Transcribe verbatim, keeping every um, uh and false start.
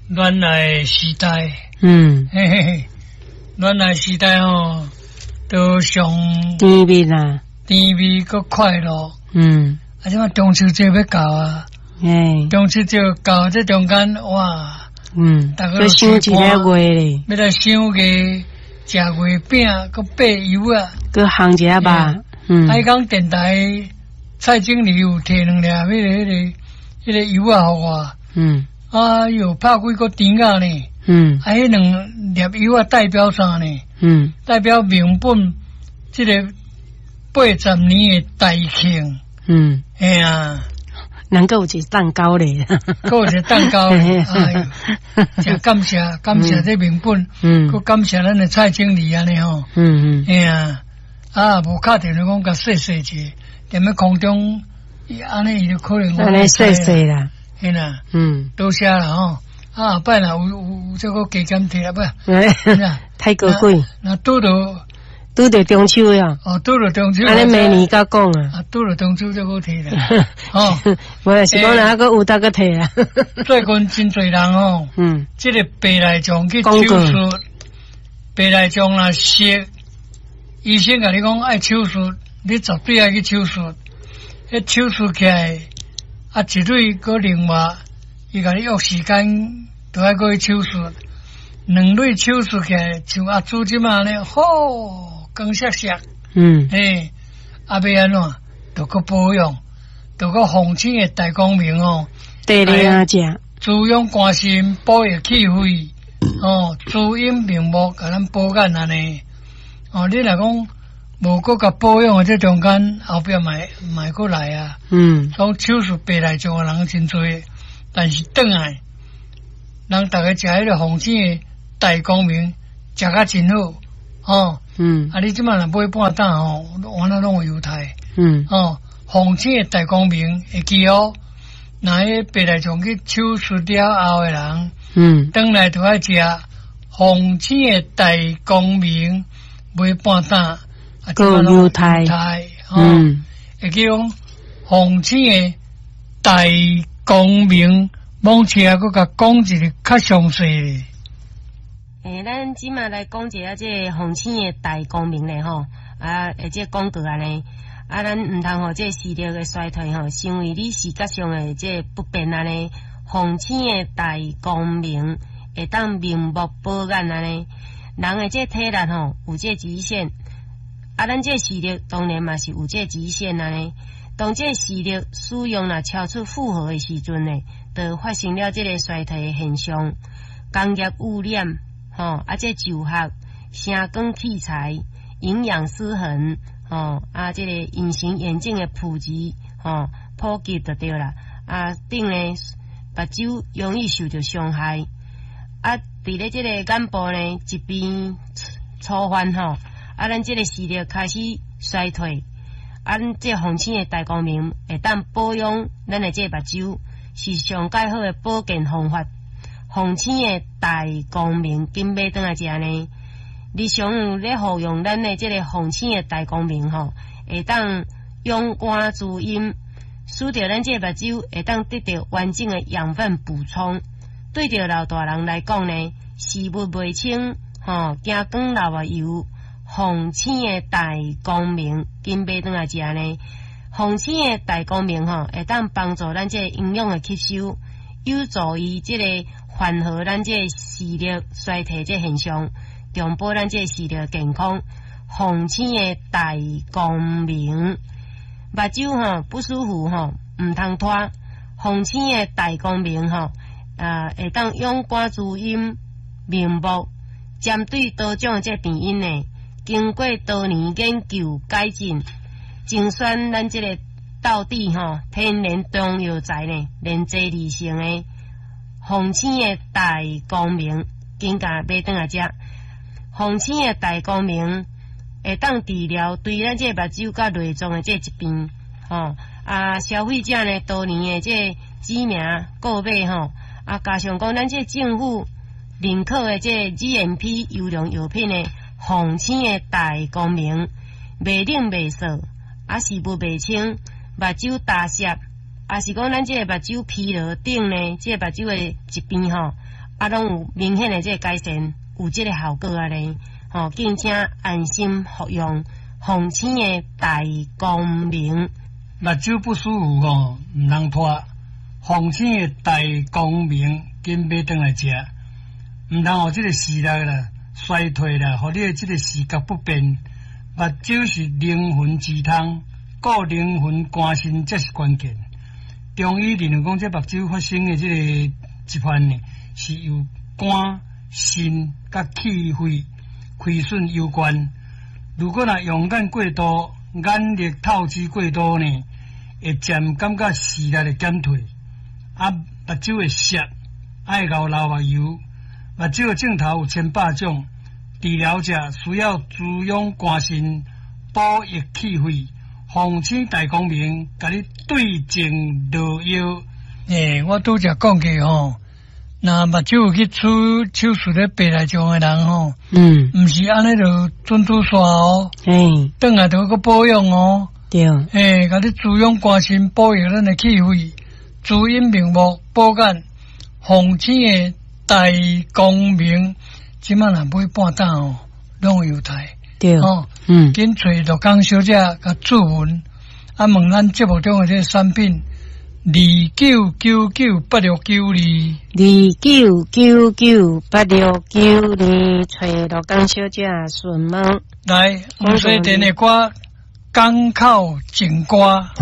原来时代， 嗯， 嘿嘿嘿，原来时代吼，都上甜蜜啦， 甜蜜个快乐。 嗯， 啊，即嘛中秋节要到啊， 哎， 中秋节到这中间哇， 嗯， 大家都想一个月咧， 要来想个食月饼，个八油啊， 个行一下吧，嗯， 海港电台蔡经理有摕两粒迄个迄个迄个油啊，互我， 嗯， 哎哟，拍几个甜啊呢， 嗯， 啊，迄两粒油啊代表啥呢？ 嗯， 代表明本这个八十年的大庆， 嗯， 哎呀。 能够有一个蛋糕咧， 还有一个蛋糕咧，哎呦，真感谢感谢这明本，嗯，佮感谢咱的蔡经理安尼吼，嗯嗯，哎呀，啊，无敲电话讲甲谢谢者，踮咧空中，安尼伊就可能安尼谢谢啦， 嘿啦， 嗯， 多谢啦吼，啊，后摆若有有这个加减摕啊不， 太高贵， 那拄到。 拄着中秋呀！ 哦，拄着中秋， 安尼明年甲讲啊！ 啊，拄着中秋就好摕啦。哦， 无是讲哪个有得个摕啊？ 最近真侪人哦，嗯，这个白内障去手术，白内障啦，食医生甲你讲爱手术，你绝对爱去手术。迄手术起来，啊，一蕊个另外，伊甲你约时间，都爱过去手术。两蕊手术起来，像阿朱即嘛呢，吼。光闪闪，嗯，诶，阿要安怎？着个保养，着个风清的大光明哦， 对嘞啊，只滋养肝心，保养气血，哦，滋阴明目，甲咱保养安尼。哦，你若讲无搁甲保养，这中间后壁买买过来啊，嗯，讲手术白内障的人真多，但是转来，人大家食迄个风清的大光明，食甲真好，哦。嗯，啊！你即摆若买半担吼，我那拢有犹太。嗯，哦，风清的大光明会记哦。那迄白内障去手术了后的人，嗯，转来就爱食风清的大光明，买半担。啊， 个犹太， 嗯，会叫风清的大光明，往车佮甲讲一个较详细咧。 诶，咱即马来讲一下这风清的大光明咧吼，啊，而且广告安尼，啊，咱毋通互这视力的衰退吼，成为你视觉上的这不便安尼。风清的大光明会当明目保眼安尼，人的这体力吼有这极限，啊，咱这视力当然嘛是有这极限安尼。当这视力使用若超出负荷的时阵呢，就发生了这个衰退的现象，工业污染。吼，啊，这就学、声光器材、营养失衡，吼，啊，这个隐形眼镜的普及，吼，普及就对啦。啊，顶呢，目睭容易受到伤害。啊，伫咧这个眼部呢，疾病触犯吼，啊，咱这个视力开始衰退。啊，这风清的大光明会当保养咱的这目睭，是上介好的保健方法。风清的大光明，紧买转来食呢。日常咧服用咱的这个风清的大光明吼，会当养肝滋阴，使着咱这目睭会当得到完整的养分补充。对着老大人来讲呢，视物袂清吼，惊光流啊油。风清的大光明，紧买转来食呢。风清的大光明吼，会当帮助咱这营养的吸收，有助于这个。缓和咱这视力衰退这现象，重保咱这视力健康。风清的大光明，目睭吼不舒服吼，唔通拖。风清的大光明吼，啊会当养肝滋阴、明目，针对多种这病因呢，经过多年研究改进，精选咱这个道地吼天然中药材呢，连接理性的。风清的大光明，紧甲买转来食。风清的大光明会当治疗对咱这目睭甲内脏的这疾病，吼啊消费者呢多年的这知名购买吼，啊加上讲咱这政府认可的这 G M P 优良药品的风清的大光明，袂冷袂涩，啊视物袂清，目睭大涩。啊是讲咱这个目睭疲劳顶呢，这个目睭的疾病吼， 啊，拢有明显的这个改善，有这个效果啊咧。吼，敬请安心服用红青的大光明。 目睭不舒服吼，毋通拖。红青的大光明，紧买转来食，毋通互即个视力啦衰退啦，互你的即个视觉不便。目睭是灵魂之汤，顾灵魂肝肾才是关键。中医认为讲，这目睭发生的即个疾患呢，是由肝、肾甲气血亏损有关。如果若用眼过度、眼力透支过度呢，会渐感觉视力的减退。啊，目睭会涩，爱流流目油。目睭的镜头有千百种，治疗者需要滋养肝肾、补益气血。红青大光明，甲你对症落药。诶、欸，我拄则讲过吼，那目睭有去出手术咧白内障的人吼，嗯，毋是安尼就准拄煞哦，诶，转来就去保养哦，对，诶、欸，甲你滋养肝肾，补益咱的气血。滋阴明目，保肝，红青的大光明，即摆若买半担哦，拢有台。对哦，嗯，紧找陆江小姐甲注文，啊问咱节目中的这个产品，二九九九八六九二，二九九九八六九二，找陆江小姐询问。来，我说电的歌，港口情歌。